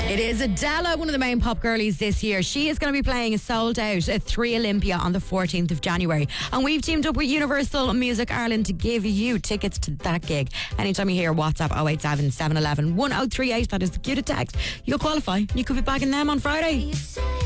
It is Adele, one of the main pop girlies this year. She is going to be playing a sold out at 3 Olympia on the 14th of January. And we've teamed up with Universal Music Ireland to give you tickets to that gig. Anytime you hear WhatsApp 087 711 1038, that is the cue to text. You'll qualify. You could be bagging them on Friday.